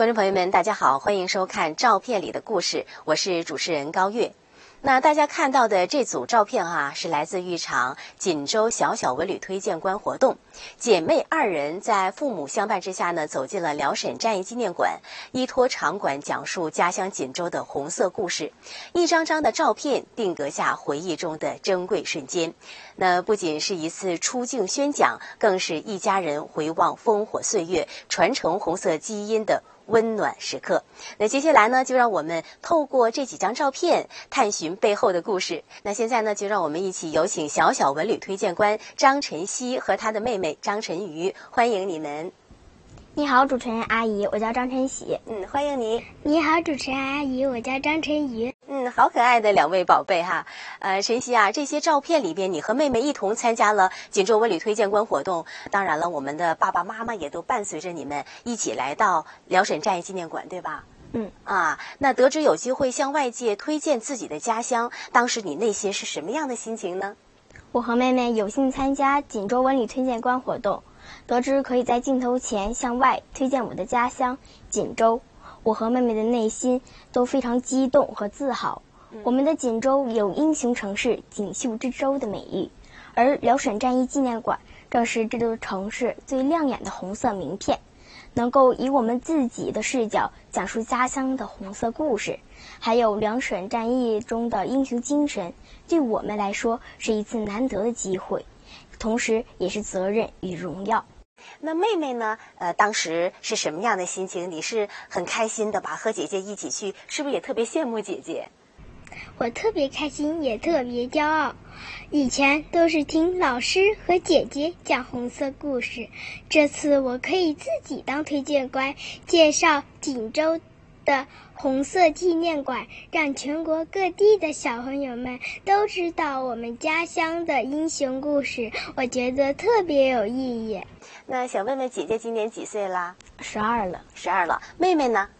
观众朋友们，大家好，欢迎收看《照片里的故事》，我是主持人高月。那大家看到的这组照片是来自一场锦州小小文旅推荐官活动。姐妹2人在父母相伴之下呢，走进了辽沈战役纪念馆，依托场馆讲述家乡锦州的红色故事。一张张的照片定格下回忆中的珍贵瞬间。那不仅是一次出境宣讲，更是一家人回望烽火岁月，传承红色基因的温暖时刻。那接下来呢，就让我们透过这几张照片探寻背后的故事。那现在呢，就让我们一起有请小小文旅推荐官张晨曦和她的妹妹张晨瑜，欢迎你们。 你好，主持人阿姨，我叫张晨曦。 欢迎你。 你好，主持人阿姨，我叫张晨瑜。 好可爱的2位宝贝哈。晨曦啊，这些照片里边，你和妹妹一同参加了锦州文旅推荐官活动。当然了，我们的爸爸妈妈也都伴随着你们一起来到辽沈战役纪念馆，对吧？那得知有机会向外界推荐自己的家乡，当时你内心是什么样的心情呢？ 我和妹妹有幸参加锦州文旅推荐官活动，得知可以在镜头前向外推荐我的家乡锦州，我和妹妹的内心都非常激动和自豪。我们的锦州有英雄城市锦绣之州的美誉，而辽沈战役纪念馆正是这座城市最亮眼的红色名片，能够以我们自己的视角讲述家乡的红色故事，还有辽沈战役中的英雄精神，对我们来说是一次难得的机会，同时也是责任与荣耀。 那妹妹呢？当时是什么样的心情？你是很开心的吧？和姐姐一起去，是不是也特别羡慕姐姐？ 我特别开心，也特别骄傲。以前都是听老师和姐姐讲红色故事，这次我可以自己当推荐官，介绍锦州的红色纪念馆，让全国各地的小朋友们都知道我们家乡的英雄故事，我觉得特别有意义。 那想问问姐姐今年几岁啦 ？12了。 12了。妹妹呢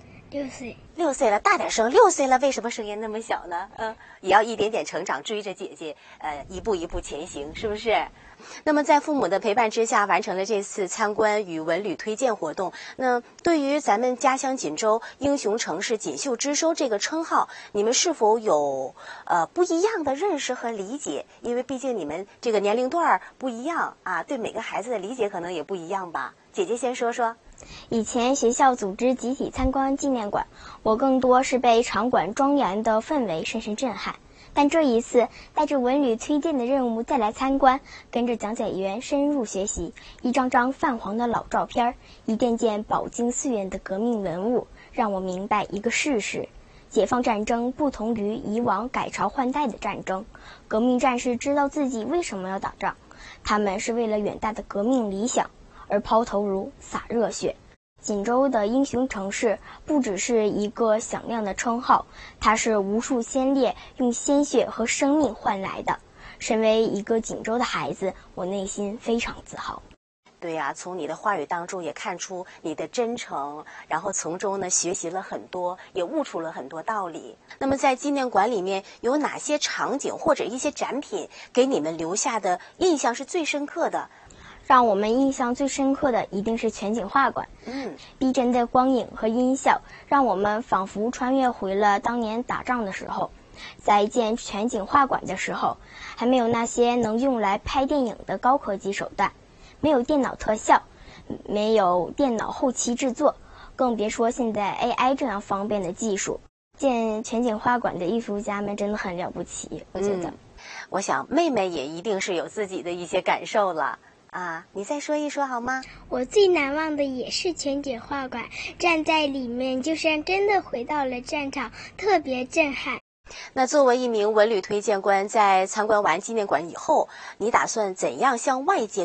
？6岁。 6岁了，大点声。6岁了，为什么声音那么小呢？也要一点点成长，追着姐姐，一步一步前行，是不是？那么在父母的陪伴之下，完成了这次参观与文旅推荐活动。那对于咱们家乡锦州英雄城市锦绣之州这个称号，你们是否有不一样的认识和理解？因为毕竟你们这个年龄段不一样啊，对每个孩子的理解可能也不一样吧。姐姐先说说。 以前学校组织集体参观纪念馆，我更多是被场馆庄严的氛围深深震撼。但这一次带着文旅推荐的任务再来参观，跟着讲解员深入学习，一张张泛黄的老照片，一件件饱经岁月的革命文物，让我明白一个事实：解放战争不同于以往改朝换代的战争，革命战士知道自己为什么要打仗，他们是为了远大的革命理想而抛头颅洒热血。锦州的英雄城市不只是一个响亮的称号，它是无数先烈用鲜血和生命换来的。身为一个锦州的孩子，我内心非常自豪。 对呀，从你的话语当中也看出你的真诚，然后从中呢学习了很多，也悟出了很多道理。那么在纪念馆里面有哪些场景或者一些展品给你们留下的印象是最深刻的？ 让我们印象最深刻的一定是全景画馆。逼真的光影和音效让我们仿佛穿越回了当年打仗的时候。在建全景画馆的时候，还没有那些能用来拍电影的高科技手段，没有电脑特效，没有电脑后期制作，更别说现在 AI 这样方便的技术。建全景画馆的艺术家们真的很了不起，我觉得。 我想妹妹也一定是有自己的一些感受了。你再说一说好吗？ 我最难忘的也是全景画馆，站在里面就像真的回到了战场，特别震撼。 那作为一名文旅推荐官，在参观完纪念馆以后，你打算怎样向外界